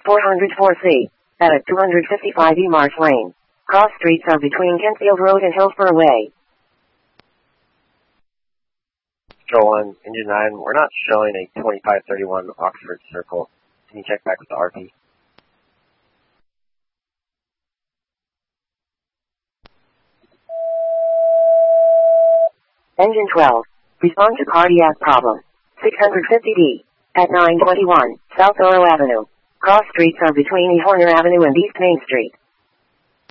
404C, at 255E Marsh Lane. Cross streets are between Kentfield Road and Hillsborough Way. Control 1, Engine 9, we're not showing a 2531 Oxford Circle. Can you check back with the RP? Engine 12, respond to cardiac problem. 650D, at 921, South Oro Avenue. Cross streets are between E. Horner Avenue and East Main Street.